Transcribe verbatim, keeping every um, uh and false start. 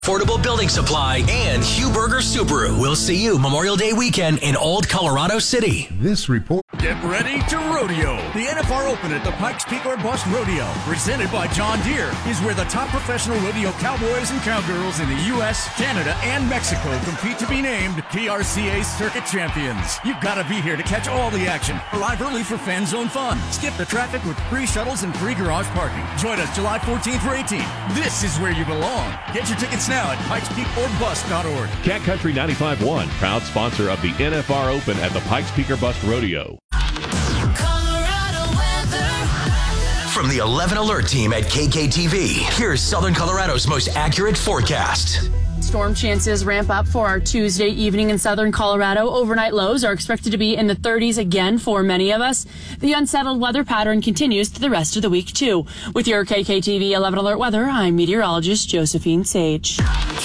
Affordable Building Supply, and Huberger Subaru. We'll see you Memorial Day weekend in Old Colorado City. This report. Get ready to rodeo. The N F R Open at the Pikes Peak or Bust Rodeo, presented by John Deere, is where the top professional rodeo cowboys and cowgirls in the U S, Canada, and Mexico compete to be named P R C A Circuit Champions. You've got to be here to catch all the action. Arrive early for fan zone fun. Skip the traffic with free shuttles and free garage parking. Join us July fourteenth through eighteenth. This is where you belong. Get your tickets now at pikes peak or bust dot org. Cat Country ninety-five point one, proud sponsor of the N F R Open at the Pikes Peak or Bust Rodeo. From the eleven Alert team at K K T V, here's Southern Colorado's most accurate forecast. Storm chances ramp up for our Tuesday evening in southern Colorado. Overnight lows are expected to be in the thirties again for many of us. The unsettled weather pattern continues through the rest of the week, too. With your K K T V eleven Alert weather, I'm meteorologist Josephine Sage.